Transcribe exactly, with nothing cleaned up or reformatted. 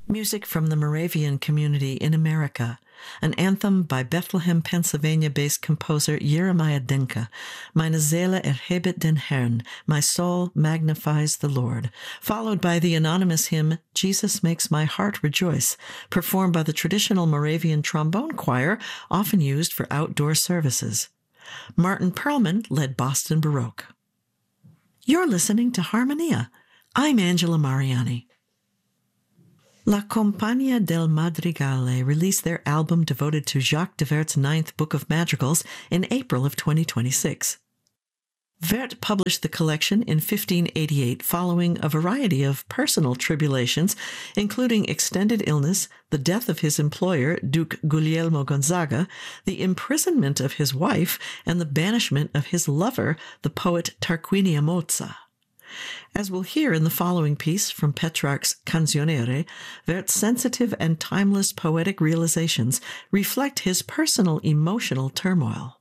Music from the Moravian Community in America, an anthem by Bethlehem, Pennsylvania-based composer Jeremiah Denke, Meine Seele erhebet den Herrn, My Soul Magnifies the Lord, followed by the anonymous hymn Jesus Makes My Heart Rejoice, performed by the traditional Moravian trombone choir, often used for outdoor services. Martin Perlman led Boston Baroque. You're listening to Harmonia. I'm Angela Mariani. La Compagnia del Madrigale released their album devoted to Jacques de Werth's Ninth Book of Madrigals in April of twenty twenty-six. Werth published the collection in fifteen eighty-eight following a variety of personal tribulations, including extended illness, the death of his employer, Duke Guglielmo Gonzaga, the imprisonment of his wife, and the banishment of his lover, the poet Tarquinia Mozza. As we'll hear in the following piece from Petrarch's Canzoniere, Werth's sensitive and timeless poetic realizations reflect his personal emotional turmoil.